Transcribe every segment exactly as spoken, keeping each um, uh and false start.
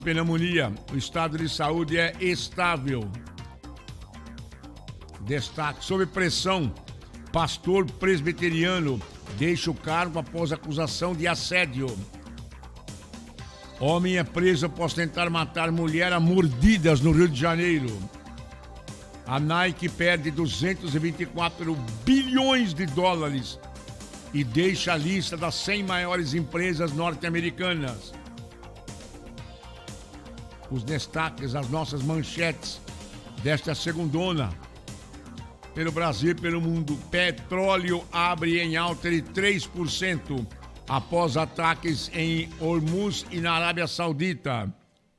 Pneumonia, o estado de saúde é estável. Destaque: sob pressão, pastor presbiteriano deixa o cargo após acusação de assédio. Homem é preso após tentar matar mulher a mordidas no Rio de Janeiro. A Nike perde duzentos e vinte e quatro bilhões de dólares e deixa a lista das cem maiores empresas norte-americanas. Os destaques, as nossas manchetes desta segundona. Pelo Brasil e pelo mundo, petróleo abre em alta de três por cento após ataques em Hormuz e na Arábia Saudita.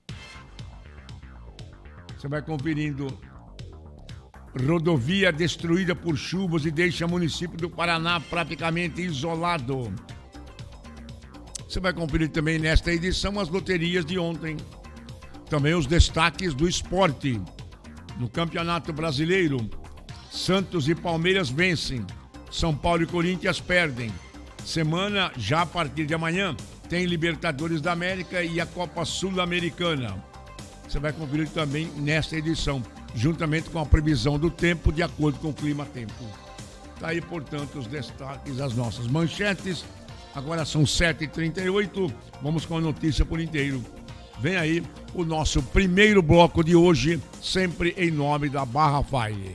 Você vai conferindo. Rodovia destruída por chuvas e deixa o município do Paraná praticamente isolado. Você vai conferir também nesta edição as loterias de ontem. Também os destaques do esporte. No Campeonato Brasileiro, Santos e Palmeiras vencem. São Paulo e Corinthians perdem. Semana, já a partir de amanhã, tem Libertadores da América e a Copa Sul-Americana. Você vai conferir também nesta edição, juntamente com a previsão do tempo, de acordo com o clima-tempo. Está aí, portanto, os destaques, as nossas manchetes. Agora são sete e trinta e oito, vamos com a notícia por inteiro. Vem aí o nosso primeiro bloco de hoje, sempre em nome da Barra Fire.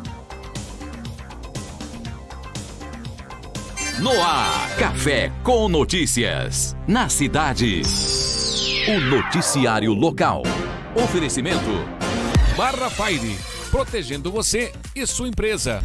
No ar, Café com Notícias. Na cidade, o noticiário local. Oferecimento Barra Fire, protegendo você e sua empresa.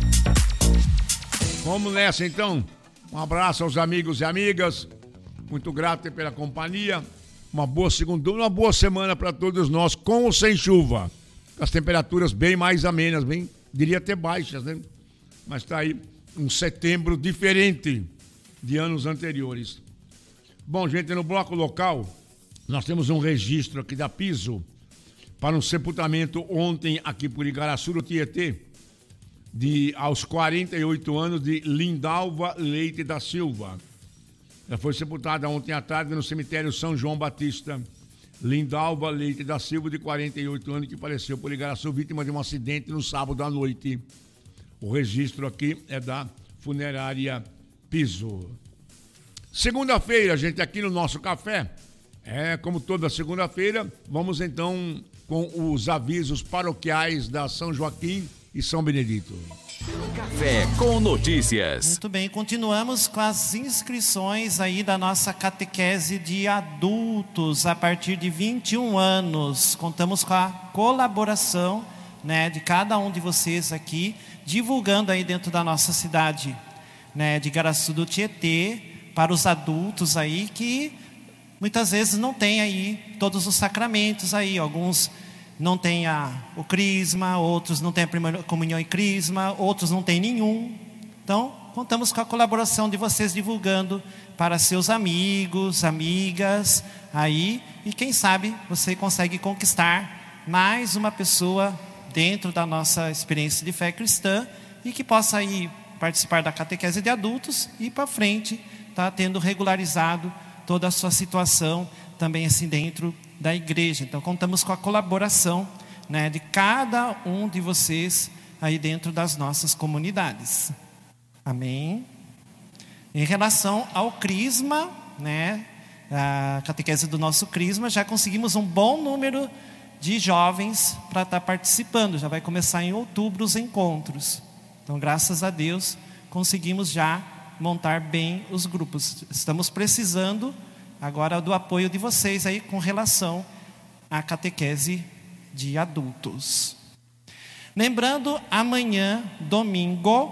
Vamos nessa então. Um abraço aos amigos e amigas. Muito grato pela companhia. Uma boa segunda, uma boa semana para todos nós, com ou sem chuva. As temperaturas bem mais amenas, bem, diria até baixas, né? Mas está aí um setembro diferente de anos anteriores. Bom, gente, no bloco local, nós temos um registro aqui da Piso para um sepultamento ontem aqui por Igaraçu, no Tietê, de, aos quarenta e oito anos, de Lindalva Leite da Silva. Ela foi sepultada ontem à tarde no cemitério São João Batista. Lindalva Leite da Silva, de quarenta e oito anos, que faleceu por Igaraçu, vítima de um acidente no sábado à noite. O registro aqui é da funerária Piso. Segunda-feira, gente, aqui no nosso café, é como toda segunda-feira, vamos então com os avisos paroquiais da São Joaquim e São Benedito. Café com Notícias. Muito bem, continuamos com as inscrições aí da nossa catequese de adultos a partir de vinte e um anos. Contamos com a colaboração, né, de cada um de vocês aqui, divulgando aí dentro da nossa cidade, né, de Igaraçu do Tietê, para os adultos aí que muitas vezes não tem aí todos os sacramentos aí, alguns não tem a, o crisma, outros não tem a primeira comunhão e crisma, outros não tem nenhum. Então, contamos com a colaboração de vocês divulgando para seus amigos, amigas aí, e quem sabe você consegue conquistar mais uma pessoa dentro da nossa experiência de fé cristã e que possa aí participar da catequese de adultos e para frente tá tendo regularizado toda a sua situação também assim dentro da igreja. Então contamos com a colaboração, né, de cada um de vocês aí dentro das nossas comunidades. Amém. Em relação ao crisma, né, a catequese do nosso crisma, já conseguimos um bom número de jovens para estar participando. Já vai começar em outubro os encontros. Então, graças a Deus, conseguimos já montar bem os grupos. Estamos precisando agora do apoio de vocês aí com relação à catequese de adultos. Lembrando, amanhã, domingo,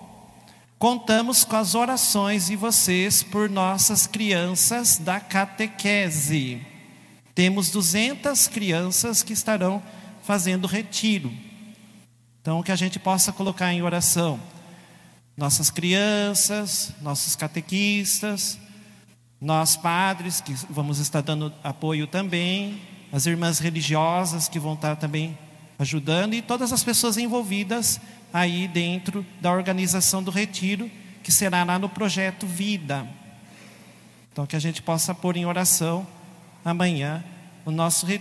contamos com as orações de vocês por nossas crianças da catequese. Temos duzentas crianças que estarão fazendo retiro. Então, que a gente possa colocar em oração nossas crianças, nossos catequistas, nós padres que vamos estar dando apoio também, as irmãs religiosas que vão estar também ajudando e todas as pessoas envolvidas aí dentro da organização do retiro, que será lá no Projeto Vida. Então, que a gente possa pôr em oração amanhã o nosso